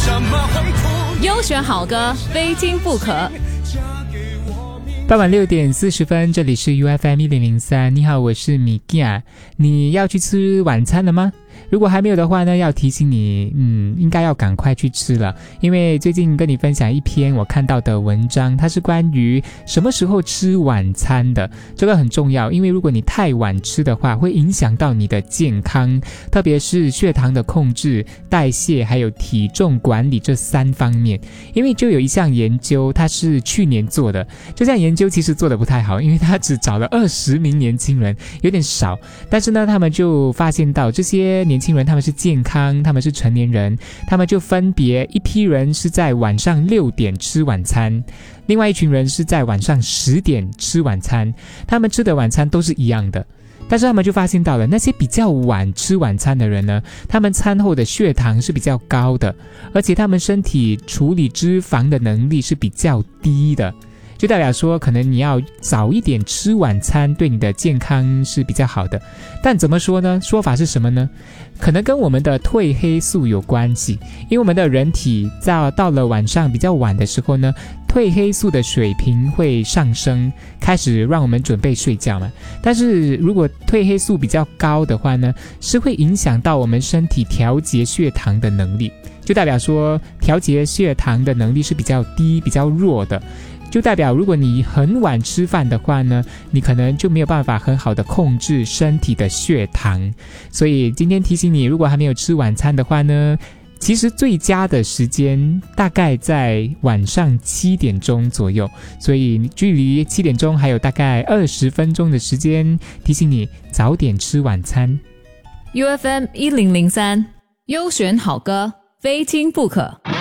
优选好歌，非听不可。 傍晚6点40分，这里是 UFM1003。你好，我是米娅。你要去吃晚餐了吗？如果还没有的话呢，要提醒你，应该要赶快去吃了。因为最近跟你分享一篇我看到的文章，它是关于什么时候吃晚餐的。这个很重要，因为如果你太晚吃的话，会影响到你的健康，特别是血糖的控制、代谢还有体重管理这3方面。因为就有一项研究，它是去年做的，这项研究其实做得不太好，因为它只找了20名年轻人，有点少。但是呢，他们就发现到这些年轻人他们是健康，他们是成年人，他们就分别一批人是在晚上6点吃晚餐，另外一群人是在晚上10点吃晚餐，他们吃的晚餐都是一样的。但是他们就发现到了，那些比较晚吃晚餐的人呢，他们餐后的血糖是比较高的，而且他们身体处理脂肪的能力是比较低的。就代表说可能你要早一点吃晚餐，对你的健康是比较好的。但怎么说呢？说法是什么呢？可能跟我们的褪黑素有关系，因为我们的人体到了晚上比较晚的时候呢，褪黑素的水平会上升，开始让我们准备睡觉嘛。但是如果褪黑素比较高的话呢，是会影响到我们身体调节血糖的能力，就代表说调节血糖的能力是比较低、比较弱的。就代表如果你很晚吃饭的话呢，你可能就没有办法很好的控制身体的血糖。所以今天提醒你，如果还没有吃晚餐的话呢，其实最佳的时间大概在晚上7点钟左右，所以距离7点钟还有大概20分钟的时间，提醒你早点吃晚餐。 UFM1003 优选好歌，非听不可。